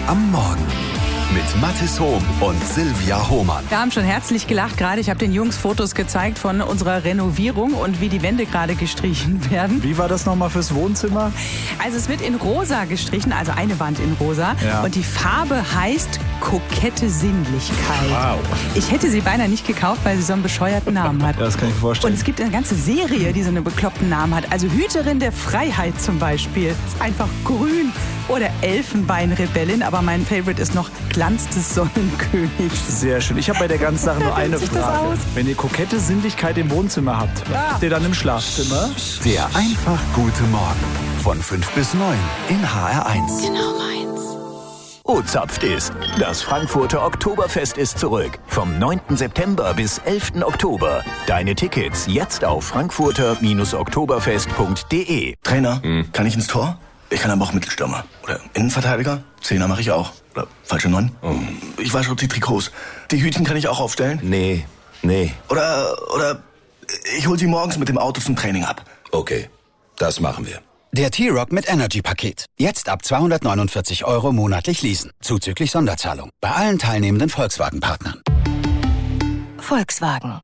am Morgen mit Mathis Hohm und Silvia Hohmann. Wir haben schon herzlich gelacht gerade. Ich habe den Jungs Fotos gezeigt von unserer Renovierung und wie die Wände gerade gestrichen werden. Wie war das nochmal fürs Wohnzimmer? Also es wird in rosa gestrichen, also eine Wand in rosa. Ja. Und die Farbe heißt kokette Sinnlichkeit. Wow. Ich hätte sie beinahe nicht gekauft, weil sie so einen bescheuerten Namen hat. Ja, das kann ich mir vorstellen. Und es gibt eine ganze Serie, die so einen bekloppten Namen hat. Also Hüterin der Freiheit zum Beispiel. Ist einfach grün. Oder Elfenbeinrebellin. Aber mein Favorite ist noch Glanz des Sonnenkönigs. Sehr schön. Ich habe bei der ganzen Sache nur eine Wie sieht das Frage. aus? Wenn ihr kokette Sinnlichkeit im Wohnzimmer habt, was habt ihr dann im Schlafzimmer? Der einfach gute Morgen von 5 bis 9 in HR1. Genau meins. O-Zapft ist. Das Frankfurter Oktoberfest ist zurück. Vom 9. September bis 11. Oktober. Deine Tickets jetzt auf frankfurter-oktoberfest.de. Trainer, kann ich ins Tor? Ich kann aber auch Mittelstürmer. Oder Innenverteidiger? Zehner mache ich auch. Oder falsche 9. Ich wasche auch die Trikots. Die Hütchen kann ich auch aufstellen. Nee. Oder ich hol sie morgens mit dem Auto zum Training ab. Okay, das machen wir. Der T-Rock mit Energy-Paket. Jetzt ab 249 € monatlich leasen. Zuzüglich Sonderzahlung. Bei allen teilnehmenden Volkswagen-Partnern. Volkswagen.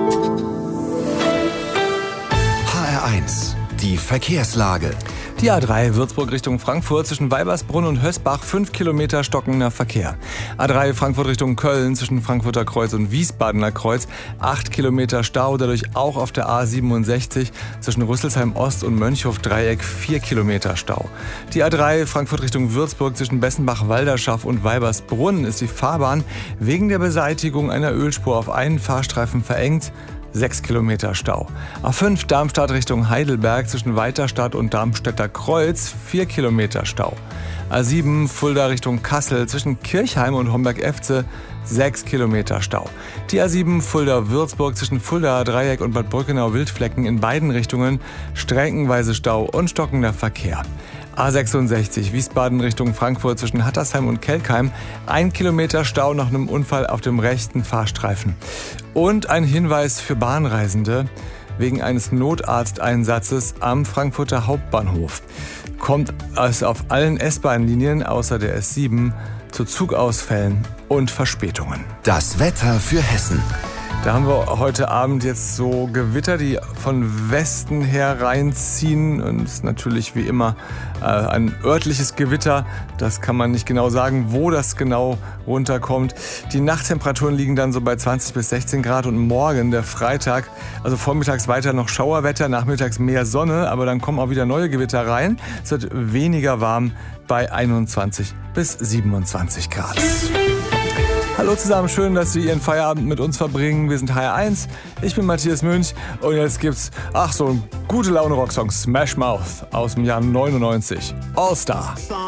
HR1, die Verkehrslage. Die A3 Würzburg Richtung Frankfurt zwischen Weibersbrunn und Hösbach 5 Kilometer stockender Verkehr. A3 Frankfurt Richtung Köln zwischen Frankfurter Kreuz und Wiesbadener Kreuz 8 Kilometer Stau, dadurch auch auf der A67 zwischen Rüsselsheim Ost und Mönchhof Dreieck 4 Kilometer Stau. Die A3 Frankfurt Richtung Würzburg zwischen Bessenbach-Walderschaff und Weibersbrunn ist die Fahrbahn wegen der Beseitigung einer Ölspur auf einen Fahrstreifen verengt. 6 Kilometer Stau. A5 Darmstadt Richtung Heidelberg zwischen Weiterstadt und Darmstädter Kreuz 4 Kilometer Stau. A7 Fulda Richtung Kassel zwischen Kirchheim und Homberg-Efze 6 Kilometer Stau. Die A7 Fulda-Würzburg zwischen Fulda Dreieck und Bad Brückenau-Wildflecken in beiden Richtungen streckenweise Stau und stockender Verkehr. A66 Wiesbaden Richtung Frankfurt zwischen Hattersheim und Kelkheim 1 Kilometer Stau nach einem Unfall auf dem rechten Fahrstreifen. Und ein Hinweis für Bahnreisende: wegen eines Notarzteinsatzes am Frankfurter Hauptbahnhof kommt es auf allen S-Bahn-Linien außer der S7 zu Zugausfällen und Verspätungen. Das Wetter für Hessen. Da haben wir heute Abend jetzt so Gewitter, die von Westen her reinziehen. Und es ist natürlich wie immer ein örtliches Gewitter. Das kann man nicht genau sagen, wo das genau runterkommt. Die Nachttemperaturen liegen dann so bei 20 bis 16 Grad. Und morgen, der Freitag, also vormittags weiter noch Schauerwetter, nachmittags mehr Sonne. Aber dann kommen auch wieder neue Gewitter rein. Es wird weniger warm bei 21 bis 27 Grad. Hallo zusammen, schön, dass Sie Ihren Feierabend mit uns verbringen. Wir sind HR1, ich bin Matthias Münch und jetzt gibt's, so ein gute Laune Rocksong, Smash Mouth aus dem Jahr 99. All Star.